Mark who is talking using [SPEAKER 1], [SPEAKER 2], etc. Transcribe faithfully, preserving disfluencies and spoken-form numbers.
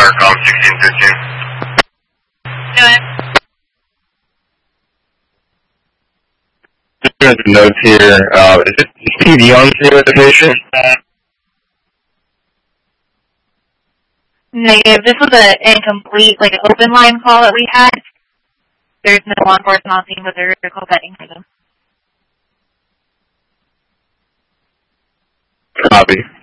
[SPEAKER 1] Starcom sixteen fifteen.
[SPEAKER 2] Do it.
[SPEAKER 1] Just doing some notes here. Uh, is it is T V on scene with the patient?
[SPEAKER 2] Negative. This was an incomplete, like an open line call that we had. There's no law enforcement on scene, but there is a call pending for them.
[SPEAKER 1] Copy.